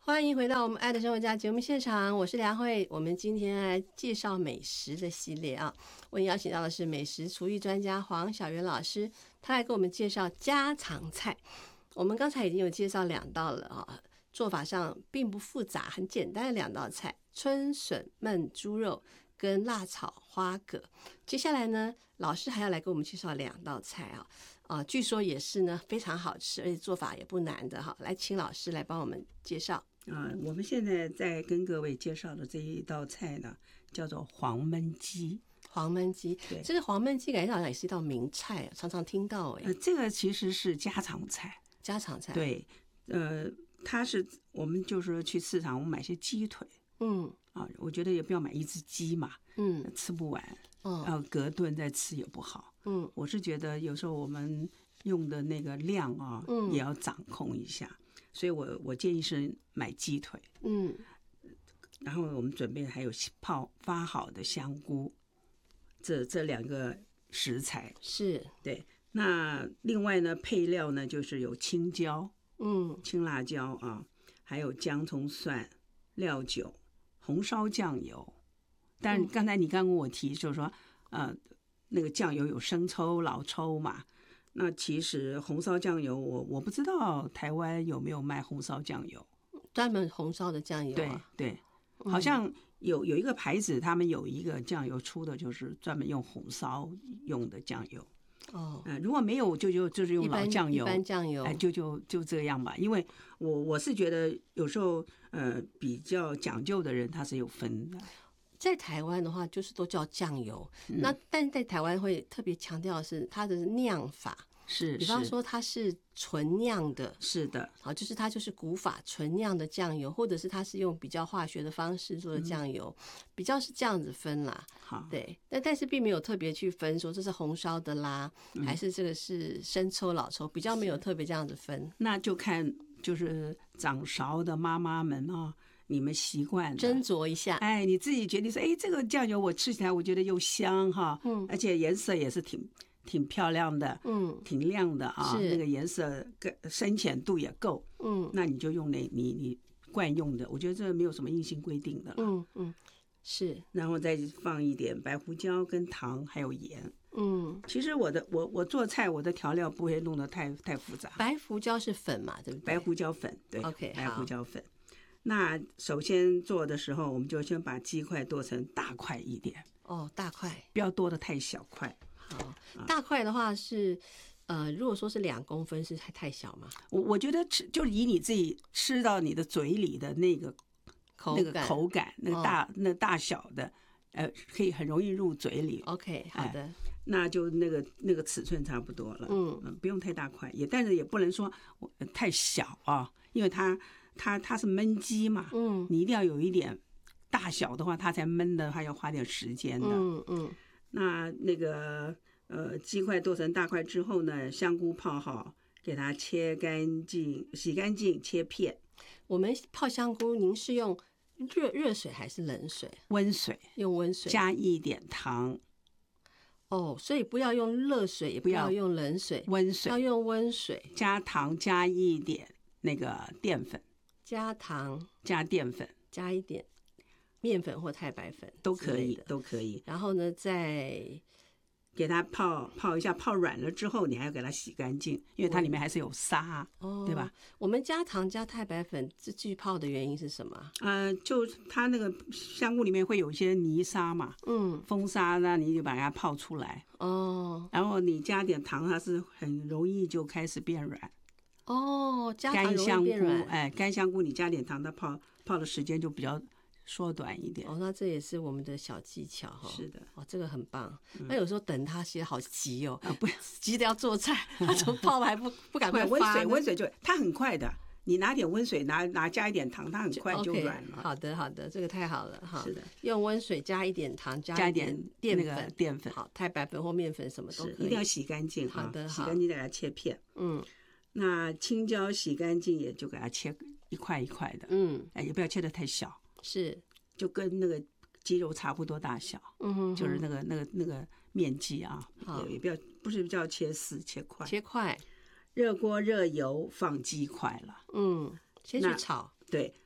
欢迎回到我们爱的生活家节目现场，我是梁慧。我们今天来介绍美食的系列啊，我邀请到的是美食厨艺专家黄小媛老师，他来给我们介绍家常菜。我们刚才已经有介绍2道了啊，做法上并不复杂，很简单的2道菜：春笋焖猪肉跟辣炒花蛤。接下来呢，老师还要来给我们介绍2道菜据说也是呢非常好吃，而且做法也不难的哈。来，请老师来帮我们介绍。 我们现在在跟各位介绍的这一道菜呢，叫做黄焖鸡。 黄焖鸡， 对， 这个黄焖鸡感觉好像也是一道名菜，常常听到这个其实是家常菜。 家常菜， 对，它是我们就是去市场，我们买些鸡腿，我觉得也不要买一只鸡嘛，吃不完，隔顿再吃也不好，我是觉得有时候我们用的那个量啊，也要掌控一下。所以我建议是买鸡腿，然后我们准备还有发好的香菇，这2个食材是对。那另外呢，配料呢就是有青椒，青辣椒啊，还有姜葱蒜、料酒、红烧酱油。但刚才你刚跟我提就是说，那个酱油有生抽、老抽嘛。那其实红烧酱油我不知道台湾有没有卖红烧酱油， 专门红烧的酱油对，好像有一个牌子，他们有一个酱油出的就是专门用红烧用的酱油。如果没有就是用老酱油， 一般酱油， 就这样吧。因为我是觉得有时候比较讲究的人他是有分的。 在台湾的话，就是都叫酱油。那但在台湾会特别强调的是它的酿法，比方说它是纯酿的， 是的， 就是它就是古法纯酿的酱油，或者是它是用比较化学的方式做的酱油，比较是这样子分啦。 好， 对，但是并没有特别去分说这是红烧的啦，还是这个是生抽老抽，比较没有特别这样子分。 那就看就是掌勺的妈妈们你们习惯斟酌一下， 你自己决定说，这个酱油我吃起来我觉得又香哈，而且颜色也是挺漂亮的，挺亮的啊，那个颜色深浅度也够，那你就用你惯用的，我觉得这没有什么硬性规定的了， 是， 然后再放一点白胡椒跟糖还有盐，其实我做菜我的调料不会弄得太复杂， 白胡椒是粉嘛，对不对？ 白胡椒粉，对 ，OK， 白胡椒粉。那首先做的时候，我们就先把鸡块剁成大块一点。 大块， 不要剁得太小块。 好，大块的话是，如果说是2公分是太小吗？ 我觉得就以你自己吃到你的嘴里的那个口感，那大小的，可以很容易入嘴里。 OK， 好的， 那就那个尺寸差不多了。不用太大块，但是也不能说太小啊，因为它是焖鸡嘛，你一定要有一点大小的话，它才焖的，它要花点时间的。那个鸡块剁成大块之后呢，香菇泡好，给它切干净、洗干净，切片。 我们泡香菇，您是用热水还是冷水？ 温水， 用温水， 加一点糖。 所以不要用热水，也不要用冷水， 温水， 要用温水， 加糖，加一点那个淀粉。 加糖， 加淀粉， 加一点面粉或太白粉都可以，都可以。 然后呢，再给它泡一下，泡软了之后，你还要给它洗干净，因为它里面还是有沙，对吧？ 我们加糖加太白粉继续泡的原因是什么？ 就它那个香菇里面会有一些泥沙嘛，风沙呢，你就把它泡出来。然后你加点糖，它是很容易就开始变软。 加糖容易变软。 干香菇你加点糖，它泡的时间就比较缩短一点。 那这也是我们的小技巧哈。 是的， 这个很棒。那有时候等它其实好急不急的要做菜，它怎么泡还不赶快发呢？ 温水就它很快的，你拿点温水，加一点糖，它很快就软了。 好的，这个太好了哈。 是的， 用温水加一点糖， 加一点淀粉， 好，太白粉或面粉什么都可以， 一定要洗干净。 好的， 洗干净再给它切片。那青椒洗干净也就给它切一块一块的，也不要切得太小， 是就跟那个鸡肉差不多大小，就是那个面积啊，也不是叫切丝，切块。热锅热油放鸡块了， 先去炒。 对，